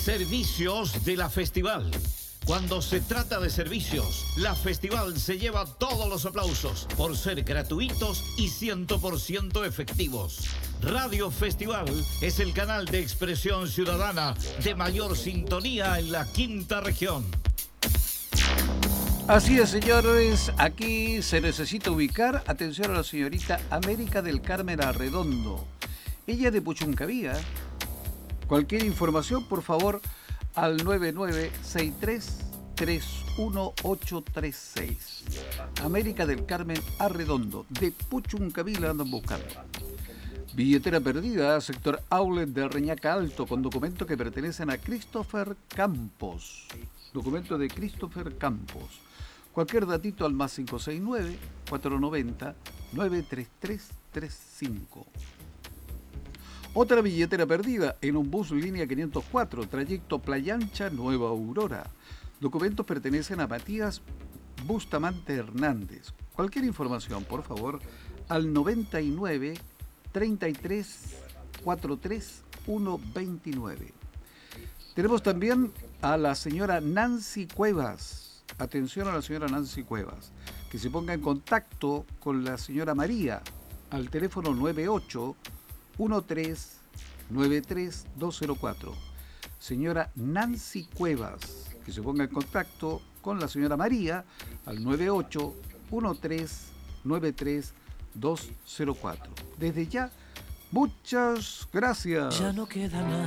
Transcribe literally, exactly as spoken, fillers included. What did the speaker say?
Servicios de la Festival. Cuando se trata de servicios, la Festival se lleva todos los aplausos por ser gratuitos y cien por ciento efectivos. Radio Festival es el canal de expresión ciudadana de mayor sintonía en la quinta región. Así es, señores, aquí se necesita ubicar, atención a la señorita América del Carmen Arredondo. Ella de Puchuncaví. Cualquier información, por favor, al nueve nueve seis tres tres uno ocho tres seis. América del Carmen Arredondo, de Puchuncaví, la andan buscando. Billetera perdida, sector Outlet de Reñaca Alto, con documentos que pertenecen a Christopher Campos. Documento de Christopher Campos. Cualquier datito al más cinco seis nueve, cuatro nueve cero, nueve tres tres tres cinco. Otra billetera perdida en un bus línea quinientos cuatro, trayecto Playa Ancha, Nueva Aurora. Documentos pertenecen a Matías Bustamante Hernández. Cualquier información, por favor, al noventa y nueve, treinta y tres, cuarenta y tres, ciento veintinueve. Tenemos también a la señora Nancy Cuevas. Atención a la señora Nancy Cuevas, que se ponga en contacto con la señora María al teléfono nueve ocho uno tres nueve tres dos cero cuatro. Señora Nancy Cuevas, que se ponga en contacto con la señora María al nueve ocho uno tres nueve tres dos cero cuatro. Desde ya, muchas gracias. Ya no queda nada.